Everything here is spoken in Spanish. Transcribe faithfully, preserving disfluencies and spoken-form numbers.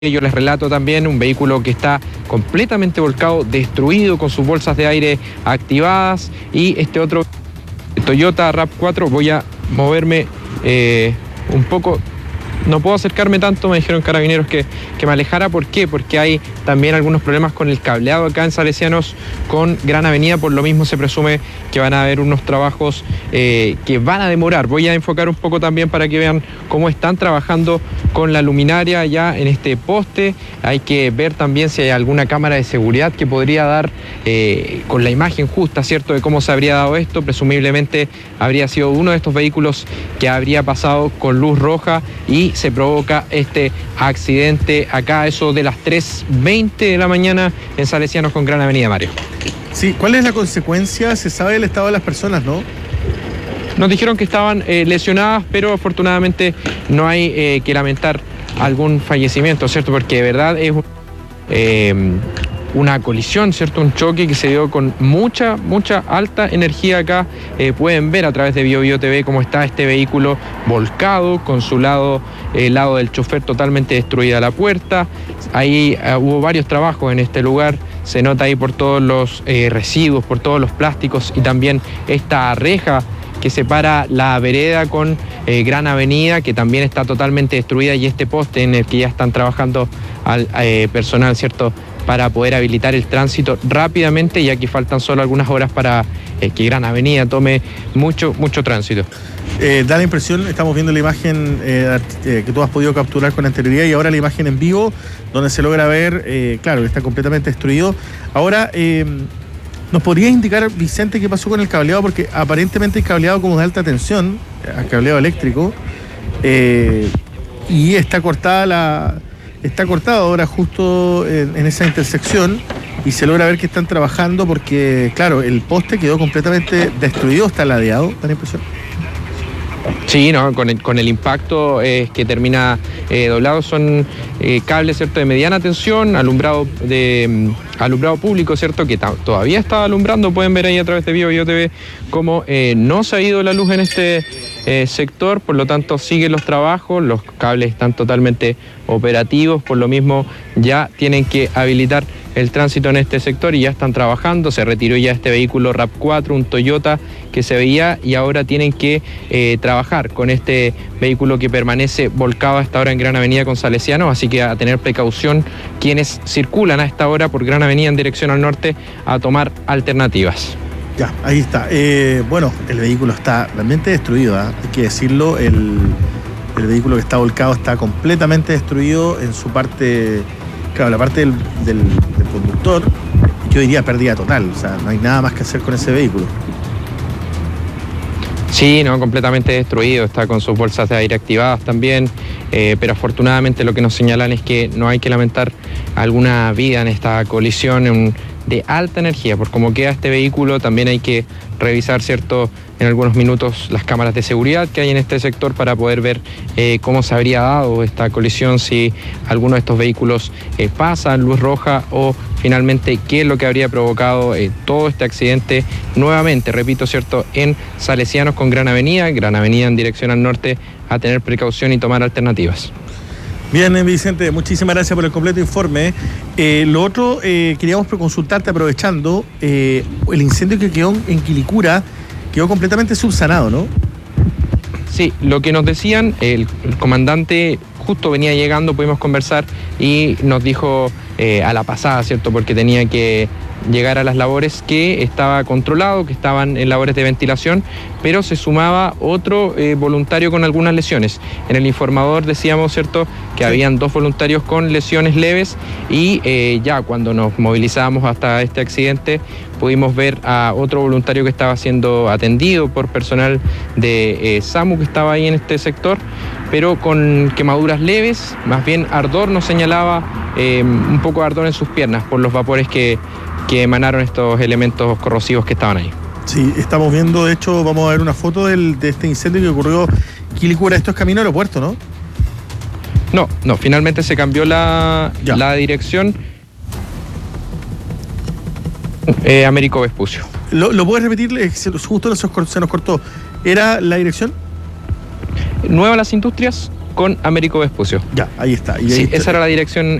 Yo les relato también un vehículo que está completamente volcado, destruido, con sus bolsas de aire activadas, y este otro Toyota RAV cuatro. Voy a moverme eh, un poco, no puedo acercarme tanto, me dijeron carabineros que, que me alejara. ¿Por qué? Porque hay también algunos problemas con el cableado acá en Salesianos con Gran Avenida, por lo mismo se presume que van a haber unos trabajos eh, que van a demorar. Voy a enfocar un poco también para que vean cómo están trabajando con la luminaria ya en este poste. Hay que ver también si hay alguna cámara de seguridad que podría dar eh, con la imagen justa, ¿cierto?, de cómo se habría dado esto. Presumiblemente habría sido uno de estos vehículos que habría pasado con luz roja y se provoca este accidente acá, eso de las tres veinte de la mañana en Salesianos con Gran Avenida, Mario. Sí, ¿cuál es la consecuencia? Se sabe el estado de las personas, ¿no? Nos dijeron que estaban eh, lesionadas, pero afortunadamente no hay eh, que lamentar algún fallecimiento, ¿cierto? Porque de verdad es eh, una colisión, ¿cierto? Un choque que se dio con mucha, mucha alta energía acá. Eh, pueden ver a través de Bio Bio T V cómo está este vehículo volcado, con su lado, el eh, lado del chofer totalmente destruida la puerta. Ahí uh, hubo varios trabajos en este lugar. Se nota ahí por todos los eh, residuos, por todos los plásticos, y también esta reja que separa la vereda con eh, Gran Avenida, que también está totalmente destruida, y este poste en el que ya están trabajando al eh, personal, ¿cierto?, para poder habilitar el tránsito rápidamente, ya que faltan solo algunas horas para eh, que Gran Avenida tome mucho, mucho tránsito. Eh, da la impresión, estamos viendo la imagen eh, eh, que tú has podido capturar con anterioridad, y ahora la imagen en vivo, donde se logra ver, eh, claro, que está completamente destruido. Ahora, eh, ¿nos podría indicar, Vicente, qué pasó con el cableado? Porque aparentemente hay cableado como de alta tensión, el cableado eléctrico, eh, y está cortada la... Está cortado ahora justo en, en esa intersección, y se logra ver que están trabajando porque, claro, el poste quedó completamente destruido, está ladeado, ¿da la impresión? Sí, no, con el, con el impacto eh, que termina eh, doblado. Son eh, cables, ¿cierto?, de mediana tensión, alumbrado de um, alumbrado público, ¿cierto?, que todavía está alumbrando. Pueden ver ahí a través de Bio Bio T V cómo eh, no se ha ido la luz en este eh, sector, por lo tanto siguen los trabajos, los cables están totalmente operativos, por lo mismo ya tienen que habilitar el tránsito en este sector y ya están trabajando. Se retiró ya este vehículo RAV cuatro, un Toyota que se veía, y ahora tienen que eh, trabajar con este vehículo que permanece volcado a esta hora en Gran Avenida con Salesianos, así que a tener precaución quienes circulan a esta hora por Gran Avenida en dirección al norte, a tomar alternativas. Ya, ahí está. Eh, bueno, el vehículo está realmente destruido, ¿eh? Hay que decirlo, el, el vehículo que está volcado está completamente destruido en su parte, claro, la parte del, del, del conductor, yo diría pérdida total, o sea, no hay nada más que hacer con ese vehículo. Sí, no, completamente destruido, está con sus bolsas de aire activadas también, eh, pero afortunadamente lo que nos señalan es que no hay que lamentar alguna vida en esta colisión en, de alta energía. Por cómo queda este vehículo, también hay que revisar, ¿cierto?, en algunos minutos las cámaras de seguridad que hay en este sector para poder ver eh, cómo se habría dado esta colisión, si alguno de estos vehículos eh, pasa en luz roja, o finalmente qué es lo que habría provocado eh, todo este accidente. Nuevamente, repito, ¿cierto?, en Salesianos con Gran Avenida, Gran Avenida en dirección al norte, a tener precaución y tomar alternativas. Bien, Vicente, muchísimas gracias por el completo informe. Eh, lo otro, eh, queríamos consultarte, aprovechando, eh, el incendio que quedó en Quilicura quedó completamente subsanado, ¿no? Sí, lo que nos decían, el, el comandante justo venía llegando, pudimos conversar y nos dijo eh, a la pasada, ¿cierto?, porque tenía que llegar a las labores, que estaba controlado, que estaban en labores de ventilación, pero se sumaba otro eh, voluntario con algunas lesiones. En el informador decíamos, ¿cierto?, que sí, habían dos voluntarios con lesiones leves, y eh, ya cuando nos movilizábamos hasta este accidente pudimos ver a otro voluntario que estaba siendo atendido por personal de eh, SAMU que estaba ahí en este sector, pero con quemaduras leves, más bien ardor. Nos señalaba eh, un poco de ardor en sus piernas por los vapores que que emanaron estos elementos corrosivos que estaban ahí. Sí, estamos viendo, de hecho, vamos a ver una foto del, de este incendio que ocurrió en Quilicura. Esto es camino al aeropuerto, ¿no? No, no, finalmente se cambió la, la dirección. Eh, Américo Vespucio. ¿Lo, ¿Lo puedes repetir? Justo se nos cortó. ¿Era la dirección? Nueva Las Industrias, con Américo Vespucio. Ya, ahí está. Y ahí Sí, está. esa era la dirección